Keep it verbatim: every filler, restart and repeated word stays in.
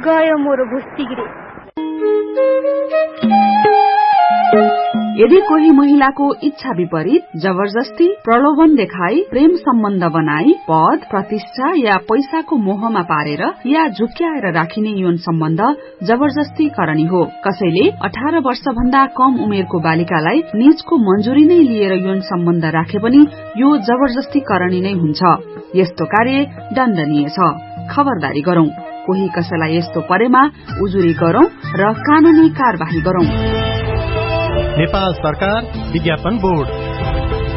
गयो मोरो भुस्तिगिरी। यदि कोही महिलाको इच्छा विपरीत जबरजस्ती प्रलोभन देखाई प्रेम सम्बन्ध बनाई पद प्रतिष्ठा या पैसाको मोहमा पारेर या झुक्क्याएर राखिने यौन सम्बन्ध जबरजस्ती करणी हो। कसैले अठार वर्ष भन्दा कम उमेरको बालिकालाई निजको मंजूरी नै लिएर यौन सम्बन्ध राखे पनि यो जबरजस्ती करणी नै हुन्छ। यस्तो कार्य दण्डनीय छ। खबरदारी गरौं। कोही कसैलाई यस्तो परेमा उजुरी गरौं र कानूनी कार्यवाही गरौं। नेपाल सरकार विज्ञापन बोर्ड।